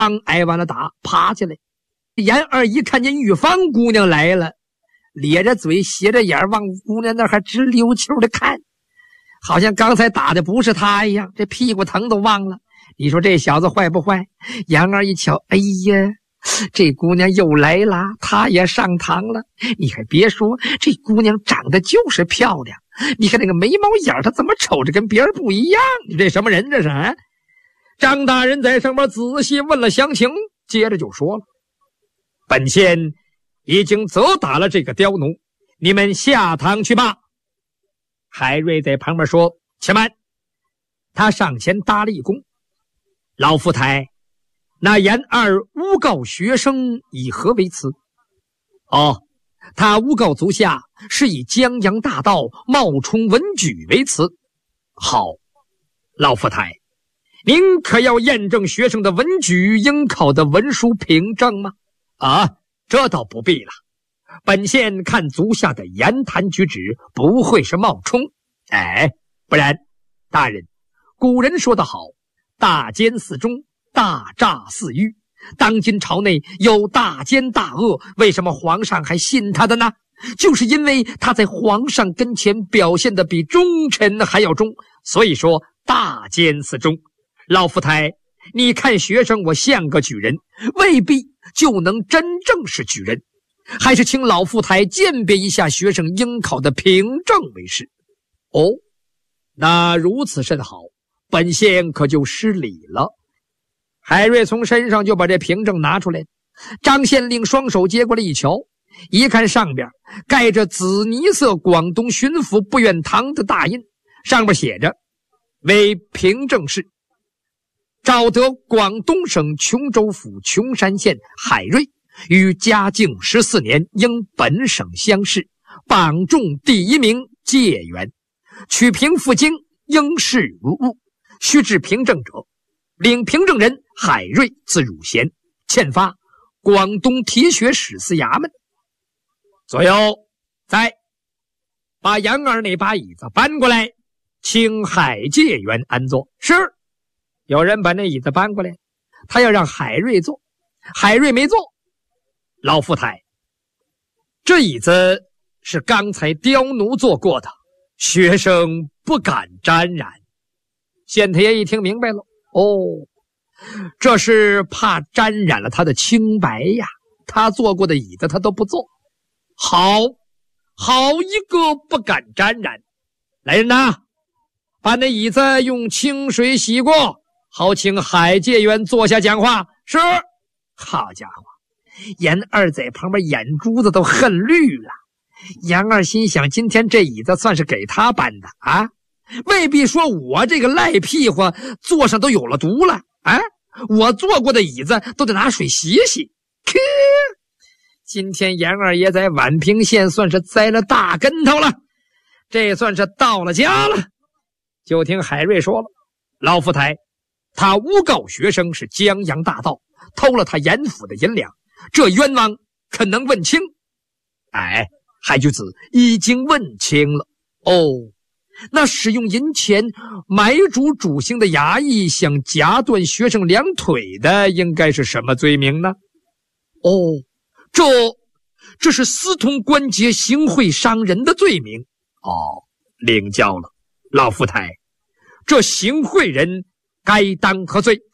刚挨完了打，爬起来。严二一看见玉芳姑娘来了，咧着嘴斜着眼往姑娘那还直溜球的看，好像刚才打的不是他一样，这屁股疼都忘了。你说这小子坏不坏？杨二一瞧，哎呀，这姑娘又来了，她也上堂了。你还别说，这姑娘长得就是漂亮，你看那个眉毛眼，她怎么瞅着跟别人不一样？你这什么人这是啊？张大人在上面仔细问了详情，接着就说了，本县已经责打了这个刁奴，你们下堂去吧。海瑞在旁边说，且慢。他上前搭了一躬，老夫台，那严二诬告学生以何为辞？哦，他诬告足下是以江洋大盗冒充文举为辞。好，老夫台，您可要验证学生的文举应考的文书凭证吗？啊，这倒不必了。本县看足下的言谈举止不会是冒充，不然，大人，古人说得好，大奸四忠，大诈四愚。当今朝内有大奸大恶，为什么皇上还信他的呢？就是因为他在皇上跟前表现的比忠臣还要忠，所以说大奸四忠。老夫台，你看学生我像个举人，未必就能真正是举人，还是请老夫台鉴别一下学生应考的凭证为是。哦，那如此甚好，本县可就失礼了。海瑞从身上就把这凭证拿出来，张县令双手接过来一瞧，一看上边盖着紫泥色广东巡抚不远堂的大印，上面写着，为凭证是找得广东省琼州府琼山县海瑞，于嘉靖14年应本省乡试，榜中第1名，解元，取凭赴京，应试无误，须至凭证者，领凭证人海瑞字汝贤，欠发广东提学使司衙门。左右，再把杨二那把椅子搬过来，请海介元安坐。是。有人把那椅子搬过来，他要让海瑞坐，海瑞没坐。老夫台，这椅子是刚才刁奴坐过的，学生不敢沾染。县太爷一听明白了，哦，这是怕沾染了他的清白呀，他坐过的椅子他都不坐。好一个不敢沾染。来人呐，把那椅子用清水洗过，好请海介元坐下讲话。是。好家伙，严二在旁边眼珠子都恨绿了。杨二心想，今天这椅子算是给他搬的啊，未必说我这个赖屁股坐上都有了毒了啊！我坐过的椅子都得拿水洗洗。今天严二爷在宛平县算是栽了大跟头了，这算是到了家了。就听海瑞说了，老夫台，他诬告学生是江洋大盗，偷了他严府的银两，这冤枉可能问清？海举子已经问清了。哦，那使用银钱买主主刑的衙役想夹断学生两腿的，应该是什么罪名呢？哦，这是私通关节行贿伤人的罪名。哦，领教了，老夫台，这行贿人该当何罪？